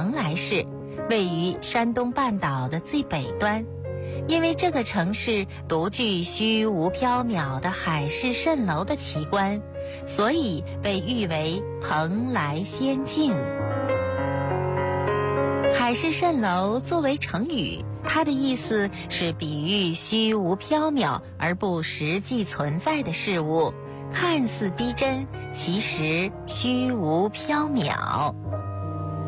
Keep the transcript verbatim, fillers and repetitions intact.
蓬莱市，位于山东半岛的最北端。因为这个城市独具虚无缥缈的海市蜃楼的奇观，所以被誉为蓬莱仙境。海市蜃楼作为成语，它的意思是比喻虚无缥缈而不实际存在的事物，看似逼真，其实虚无缥缈。